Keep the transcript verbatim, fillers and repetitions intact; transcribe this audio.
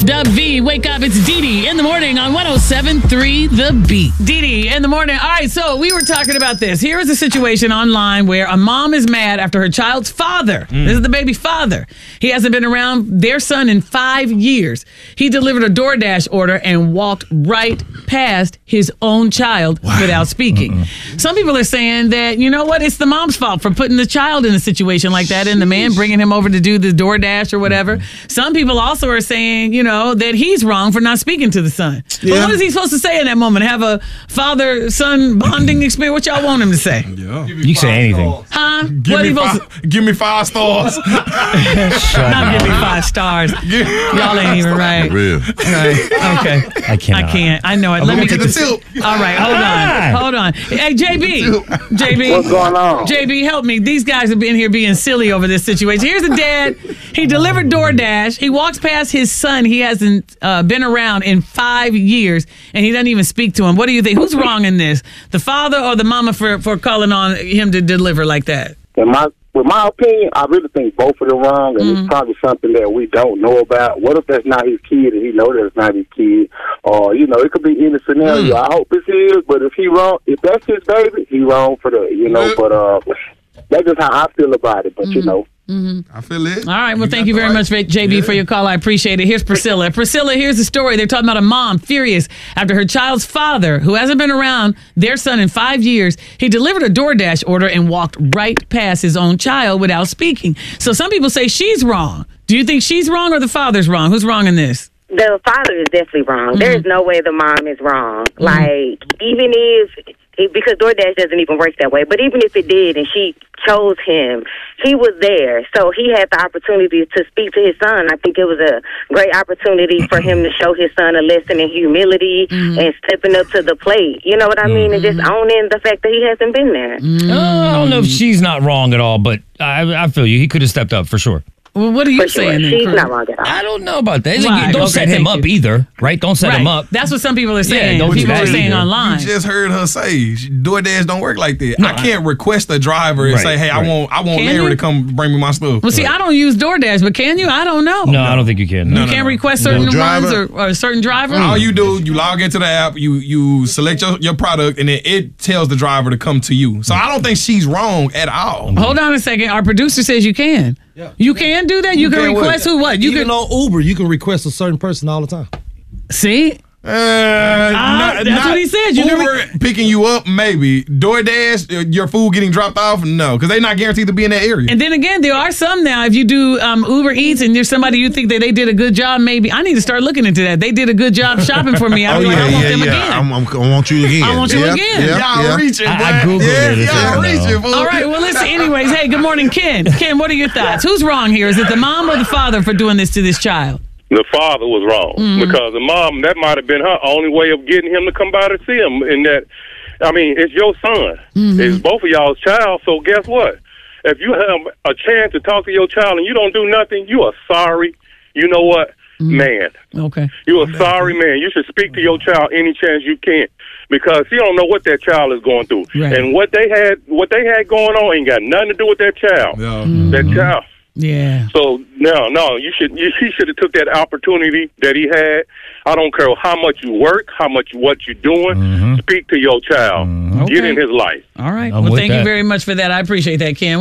Dub V, wake up. It's Dee Dee in the morning on one oh seven point three The Beat. Dee Dee in the morning. All right, so we were talking about this. Here is a situation online where a mom is mad after her child's father, mm. this is the baby father, he hasn't been around their son in five years. He delivered a DoorDash order and walked right past his own child wow. without speaking. Mm-mm. Some people are saying that, you know what, it's the mom's fault for putting the child in a situation like that and the man bringing him over to do the DoorDash or whatever. Mm-hmm. Some people also are saying, you know, that he's wrong for not speaking to the son. Yeah. But what is he supposed to say in that moment? Have a father-son bonding experience? What y'all want him to say? Yeah. You can say anything. Stars. Huh? Give, what me he five, to... give me five stars. Not give me five stars. Y'all ain't even right. Real. Right. Okay. I can't. I can't. I know it. I'm Let me get the tilt. All right. Hold on. Hold on. Hey, J B. J B. What's going on? J B, help me. These guys have been here being silly over this situation. Here's a dad. He delivered DoorDash. He walks past his son. He hasn't uh, been around in five years, and he doesn't even speak to him. What do you think? Who's wrong in this? The father or the mama for, for calling on him to deliver like that? In my, with my opinion, I really think both of them wrong, and mm-hmm. it's probably something that we don't know about. What if that's not his kid, and he know that it's not his kid? Or, you know, it could be any scenario. Mm. I hope it's his, but if he wrong, if that's his baby, he wrong for the, you know, but uh, that's just how I feel about it, but, mm-hmm. you know. Mm-hmm. I feel it. All right. Well, you thank you very right. much, J B, yeah. for your call. I appreciate it. Here's Priscilla. Priscilla, here's the story. They're talking about a mom furious after her child's father, who hasn't been around their son in five years, he delivered a DoorDash order and walked right past his own child without speaking. So some people say she's wrong. Do you think she's wrong or the father's wrong? Who's wrong in this? The father is definitely wrong. Mm-hmm. There is no way the mom is wrong. Mm-hmm. Like, even if... because DoorDash doesn't even work that way. But even if it did and she chose him, he was there. So he had the opportunity to speak to his son. I think it was a great opportunity for him to show his son a lesson in humility mm-hmm. and stepping up to the plate. You know what I mean? Mm-hmm. And just owning the fact that he hasn't been there. Mm-hmm. Uh, I don't know if she's not wrong at all, but I, I feel you. He could have stepped up for sure. Well, what are you For sure. saying? She's not wrong at all. I don't know about that. Right. Don't Okay, set him up you. either, right? Don't set right. him up. That's what some people are saying. Yeah, don't people do are saying either. online. You just heard her say DoorDash don't work like that. No, I can't request a driver and right, say, "Hey, right. I want, I want Can Larry you? to come bring me my stuff." Well, see, right. I don't use DoorDash, but can you? I don't know. No, I don't think you can. You No. can't no, no. request certain No ones driver? or, or a certain driver? All you do, you log into the app, you you select your, your product, and then it tells the driver to come to you. So I don't think she's wrong at all. Hold on a second. Our producer says you can. Yeah. You can do that? You, You can, can request what? who? What? You Even can on Uber, you can request a certain person all the time. see? Uh, not, that's not what he said. You Uber never- picking you up, maybe. DoorDash, uh, your food getting dropped off, no, because they're not guaranteed to be in that area. And then again, there are some now. If you do um, Uber Eats and there's somebody you think that they did a good job, maybe I need to start looking into that. They did a good job shopping for me. I, Oh like, yeah, I want yeah, them yeah. again. I'm, I'm, I want you again. I want you yeah, again. Yeah, y'all yeah. reaching, I- boy. I Googled yeah, it. It said Y'all no. reaching, fool. All right. Well, listen. Anyways, hey, good morning, Ken. Ken, what are your thoughts? Who's wrong here? Is it the mom or the father for doing this to this child? The father was wrong mm-hmm. because the mom, that might have been her only way of getting him to come by to see him. And that, I mean, it's your son. Mm-hmm. It's both of y'all's child. So guess what? If you have a chance to talk to your child and you don't do nothing, you are sorry. You know what? Mm-hmm. Man. Okay. You a sorry man. You should speak to your child any chance you can because you don't know what that child is going through. Right. And what they had, what they had going on ain't got nothing to do with that child. Yeah. Mm-hmm. That child. Yeah. So no, no, you should. You, he should have took that opportunity that he had. I don't care how much you work, how much what you're doing. Mm-hmm. Speak to your child. Mm-hmm. Get Okay. in his life. All right. I'm well, with thank you that. very much for that. I appreciate that, Ken.